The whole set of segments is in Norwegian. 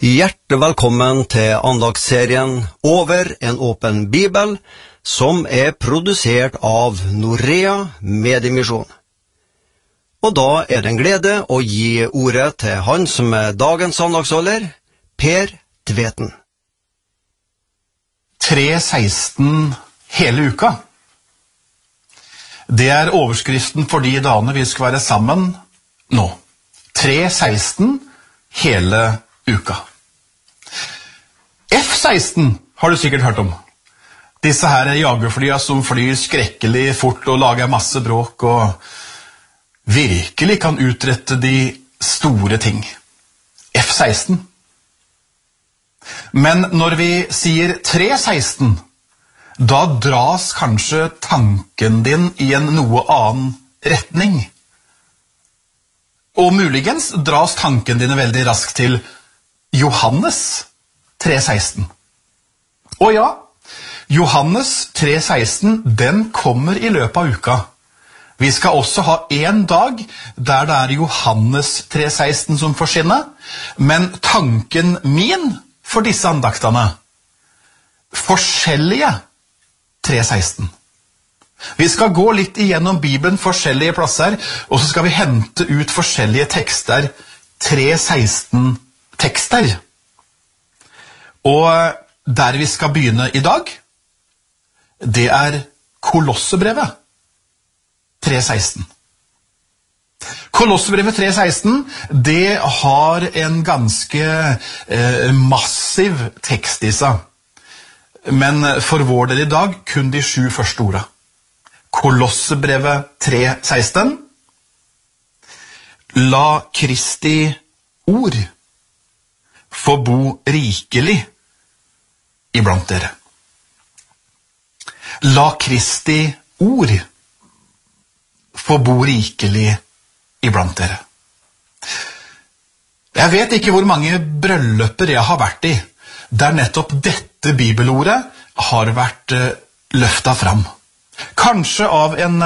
Hjertelig velkommen til andagsserien Over en åpen bibel, som produsert av Norea Mediemisjon. Og da det en glede å gi ordet til han som dagens andagsholder, Per Tveten. 3.16 hele uka. Det overskriften for de dagene vi skal være sammen nå. 3.16 hele uka. F-16 har du sikkert hørt om. Disse her jagerflya som flyr skrekkelig fort og lager masse bråk og virkelig kan utrette de store ting. F-16. Men når vi sier 3.16, da dras kanskje tanken din i en noe annen retning. Og muligens dras tanken din veldig raskt til Johannes 3.16. Og ja, Johannes 3.16, den kommer i løpet av uka. Vi skal også ha en dag der det Johannes 3.16 som får skinne, men tanken min for disse andaktene, forskjellige 3.16. Vi skal gå litt igjennom Bibelen forskjellige plasser, og så skal vi hente ut forskjellige tekster, 3.16 tekster. Og der vi skal begynne i dag, det Kolossebrevet 3.16. Kolossebrevet 3.16, det har en ganske massiv tekst i seg. Men for vår del i dag, kun de 7 første ordene. Kolossebrevet 3.16. La Kristi ord få bo rikelig iblant dere. La Kristi ord få bo rikelig iblant dere. Jeg vet ikke hvor mange brylluper jeg har vært i, der nettopp dette bibelordet har vært løftet fram. Kanskje av en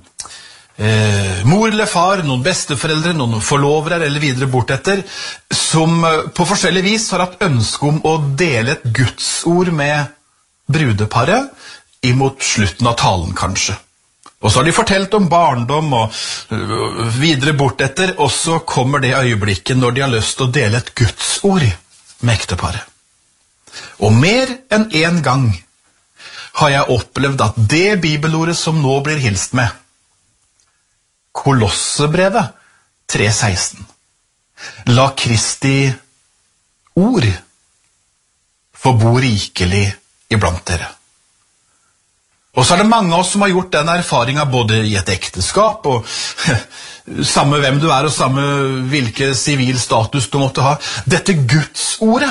mor eller far, noen besteforeldre, noen forlovere eller videre bortetter, som på forskjellig vis har hatt ønske om å dele et gudsord med brudeparet imot slutten av talen kanskje. Og så har de fortalt om barndom og videre bortetter, og så kommer det øyeblikket når de har lyst til å dele et gudsord med ekteparet. Og mer enn en gang har jeg opplevd at det bibelordet som nå blir hilst med, Kolossebrevet 3.16, la Kristi ord få bo rikelig iblant dere. Og så det mange av oss som har gjort den erfaringen både i et ekteskap og samme hvem du og samme hvilke sivil status du måtte ha. Dette Gudsordet,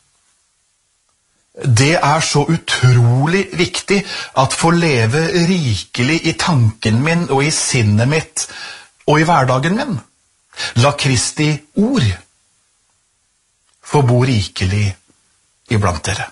det så utrolig viktig at få leve rikelig i tanken min og i sinnet mitt og i hverdagen min. La Kristi ord få bo rikelig iblant dere.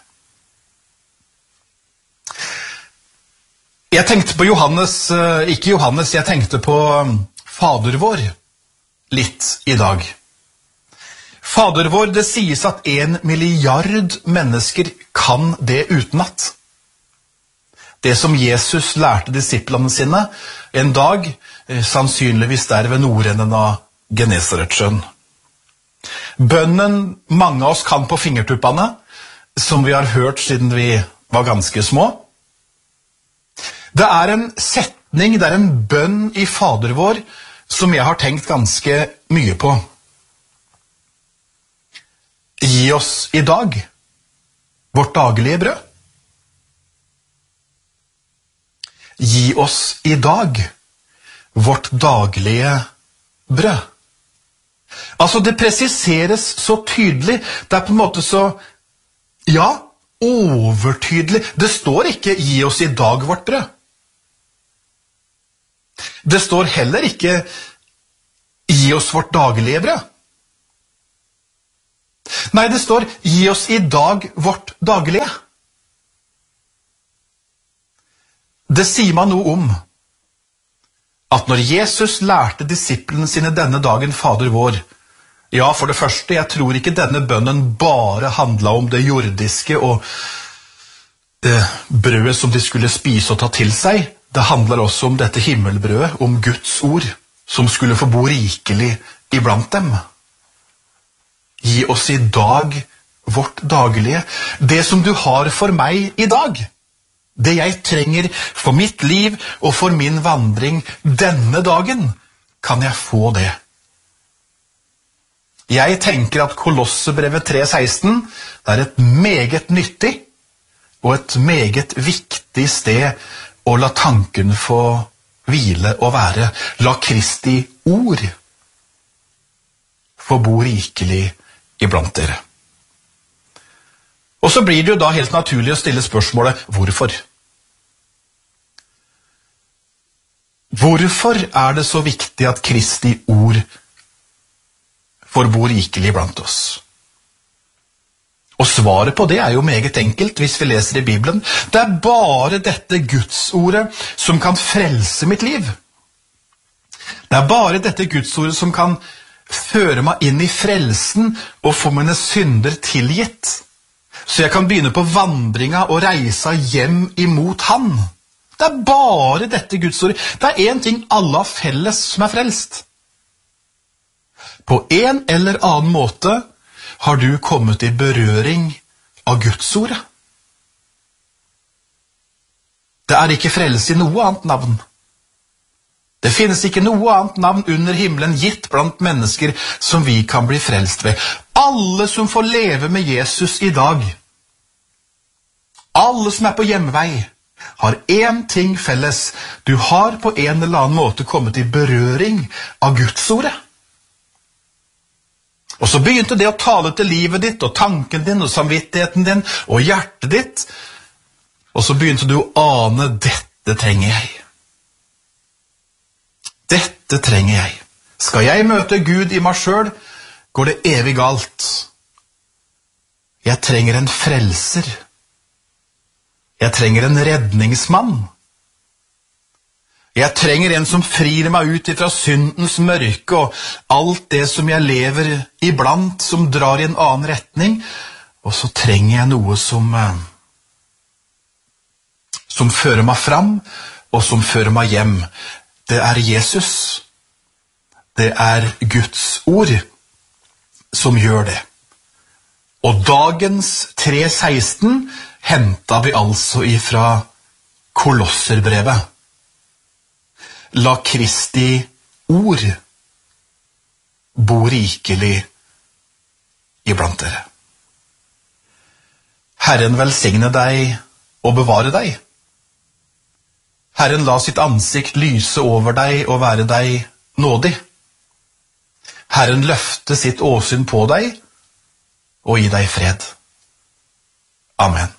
Jeg tenkte på ikke Johannes, jeg tenkte på Fader vår litt i dag. Fader vår, det sies at 1 milliard mennesker kan det utenat. Det som Jesus lærte disiplene sine en dag, sannsynligvis der ved nordenden av Genesaretsjøen. Bønnen mange av oss kan på fingertuppene, som vi har hørt siden vi var ganske små. Det en setning, det en bønn i Fader vår, som jeg har tenkt ganske mye på. Gi oss i dag vårt daglige brød. Gi oss i dag vårt daglige brød. Altså, det presiseres så tydelig, det på en måte så, ja, overtydelig. Det står ikke gi oss i dag vårt brød. Det står heller ikke gi oss vårt daglige brød. Nei, det står gi oss i dag vårt daglige. Det sier man noe om at når Jesus lærte disiplene sine denne dagen Fader vår, Ja, for det første, jeg tror ikke denne bønnen bare handlet om det jordiske og det brødet som de skulle spise og ta til seg. Det handler også om dette himmelbrødet, om Guds ord, som skulle få bo rikelig iblant dem. Gi oss i dag vårt daglige, det som du har for meg i dag. Det jeg trenger for mitt liv og for min vandring denne dagen, kan jeg få det. Jeg tenker at Kolossebrevet 3,16 er et meget nyttig og et meget viktig sted å la tanken få hvile og være. La Kristi ord få bo rikelig iblant dere. Og så blir det jo da helt naturlig å stille spørsmålet, hvorfor? Hvorfor er det så viktig at Kristi ord får bo rikelig blant oss? Og svaret på det er jo meget enkelt hvis vi leser i Bibelen. Det er bare dette Gudsordet som kan frelse mitt liv. Det er bare dette Gudsordet som kan føre meg inn i frelsen og få mine synder tilgitt. Så jeg kan begynne på vandringa og reisa hjem imot han. Det er bare dette Gudsordet. Det er en ting alle har felles som er frelst. På en eller annen måte har du kommet i berøring av Gudsordet. Det er ikke frelse i noe annet navn. Det finnes ikke noe annet navn under himmelen gitt blant mennesker som vi kan bli frelst ved. Alle som får leve med Jesus i dag, alle som er på hjemvei, har én ting felles. Du har på en eller annen måte kommet i berøring av Gudsordet. Og så begynte det å tale til livet ditt, og tanken din, og samvittigheten din, og hjertet ditt. Og så begynte du å ane, dette trenger jeg. Dette trenger jeg. Skal jeg møte Gud i meg selv, går det evig galt. Jeg trenger en frelser. Jeg trenger en redningsmann. Jeg trenger en som frir meg ut fra syndens mørke og alt det som jeg lever iblant, som drar i en annen retning. Og så trenger jeg noe som fører meg fram, og som fører meg hjem. Det er Jesus. Det er Guds ord som gjør det. Og dagens 3,16 hentet vi altså ifra Kolosserbrevet. La Kristi ord bo rikelig iblant dere. Herren velsigne deg og bevare deg. Herren la sitt ansikt lyse over deg og være deg nådig. Herren løfte sitt åsyn på deg og gi deg fred. Amen.